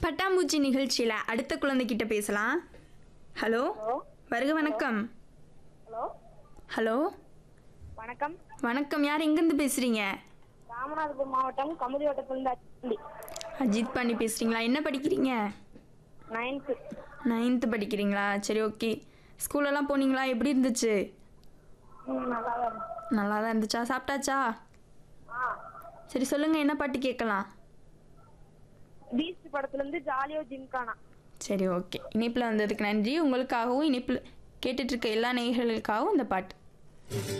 பட்டாம்பூச்சி நிகழ்ச்சியில் அடுத்த குழந்தைகிட்ட பேசலாம். ஹலோ, ஹலோ வருக வணக்கம். ஹலோ ஹலோ, வணக்கம். வணக்கம். யார் எங்கேருந்து பேசுகிறீங்க? ராமநாதபுரம் மாவட்டம் கமுதி வட்டத்திலிருந்து அச்சிண்டி. அஜித் பாண்டி பேசுகிறீங்களா? என்ன படிக்கிறீங்க? 9th. 9th படிக்கிறீங்களா? சரி, ஓகே. ஸ்கூலெல்லாம் போனீங்களா? எப்படி இருந்துச்சு? நல்லா தான் இருக்கு. நல்லா தான் இருந்துச்சா? சாப்பிட்டாச்சா? ஆ சரி, சொல்லுங்கள், என்ன பாட்டு கேட்கலாம்? பீஸ்ட் படத்துல இருந்து ஜாலியோ ஜிம்கானா. சரி, ஓகே. இணைப்பில் வந்ததுக்கு நன்றி. உங்களுக்காகவும் இணைப்பில் கேட்டுட்ருக்க எல்லா நேயர்களுக்காகவும் இந்த பாட்டு.